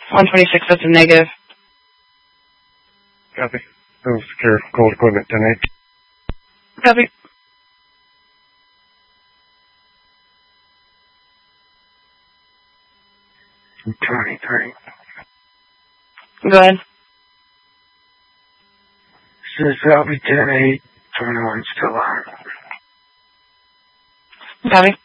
126, that's a negative. Copy. Oh, secure cold equipment 10-8. Copy. Go ahead. Says Copy 10-8. 21 still on. Copy.